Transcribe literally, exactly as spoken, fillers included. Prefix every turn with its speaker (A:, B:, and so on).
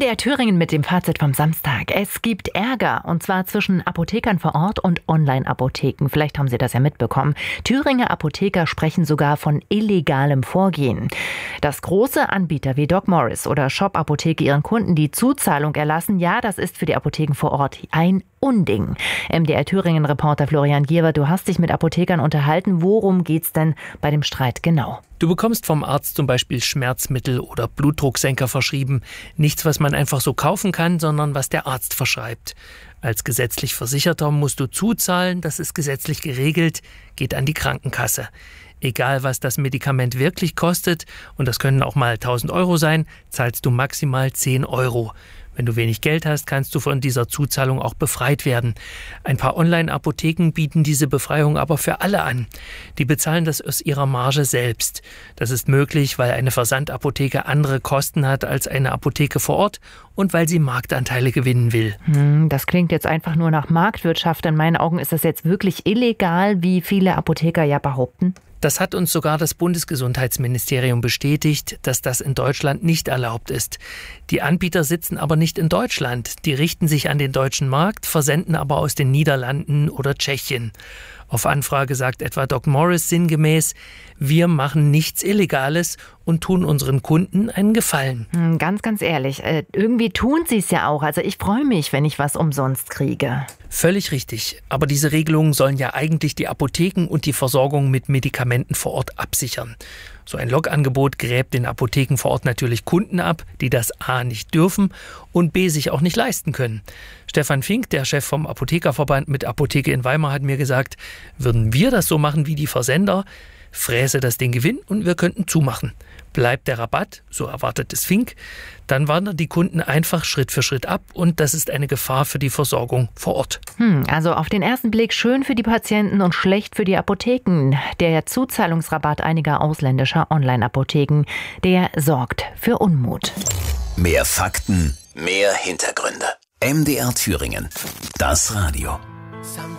A: M D R Thüringen mit dem Fazit vom Samstag. Es gibt Ärger, und zwar zwischen Apothekern vor Ort und Online-Apotheken. Vielleicht haben Sie das ja mitbekommen. Thüringer Apotheker sprechen sogar von illegalem Vorgehen. Dass große Anbieter wie Doc Morris oder Shop Apotheke ihren Kunden die Zuzahlung erlassen, ja, das ist für die Apotheken vor Ort ein Unding. M D R Thüringen-Reporter Florian Giewer, du hast dich mit Apothekern unterhalten. Worum geht's denn bei dem Streit genau?
B: Du bekommst vom Arzt zum Beispiel Schmerzmittel oder Blutdrucksenker verschrieben. Nichts, was man einfach so kaufen kann, sondern was der Arzt verschreibt. Als gesetzlich Versicherter musst du zuzahlen, das ist gesetzlich geregelt, geht an die Krankenkasse. Egal, was das Medikament wirklich kostet, und das können auch mal tausend Euro sein, zahlst du maximal zehn Euro. Wenn du wenig Geld hast, kannst du von dieser Zuzahlung auch befreit werden. Ein paar Online-Apotheken bieten diese Befreiung aber für alle an. Die bezahlen das aus ihrer Marge selbst. Das ist möglich, weil eine Versandapotheke andere Kosten hat als eine Apotheke vor Ort und weil sie Marktanteile gewinnen will.
A: Hm, das klingt jetzt einfach nur nach Marktwirtschaft. In meinen Augen ist das jetzt wirklich illegal, wie viele Apotheker ja behaupten.
B: Das hat uns sogar das Bundesgesundheitsministerium bestätigt, dass das in Deutschland nicht erlaubt ist. Die Anbieter sitzen aber nicht in Deutschland. Die richten sich an den deutschen Markt, versenden aber aus den Niederlanden oder Tschechien. Auf Anfrage sagt etwa Doc Morris sinngemäß: Wir machen nichts Illegales und tun unseren Kunden einen Gefallen.
A: Ganz, ganz ehrlich, äh, irgendwie tun sie es ja auch. Also ich freue mich, wenn ich was umsonst kriege.
B: Völlig richtig. Aber diese Regelungen sollen ja eigentlich die Apotheken und die Versorgung mit Medikamenten vor Ort absichern. So ein Logangebot gräbt den Apotheken vor Ort natürlich Kunden ab, die das A nicht dürfen und B sich auch nicht leisten können. Stefan Fink, der Chef vom Apothekerverband mit Apotheke in Weimar, hat mir gesagt, würden wir das so machen wie die Versender, fräse das den Gewinn und wir könnten zumachen. Bleibt der Rabatt, so erwartet es Fink, dann wandern die Kunden einfach Schritt für Schritt ab und das ist eine Gefahr für die Versorgung vor Ort.
A: Hm, also auf den ersten Blick schön für die Patienten und schlecht für die Apotheken. Der Zuzahlungsrabatt einiger ausländischer Online-Apotheken, der sorgt für Unmut.
C: Mehr Fakten, mehr Hintergründe. M D R Thüringen, das Radio.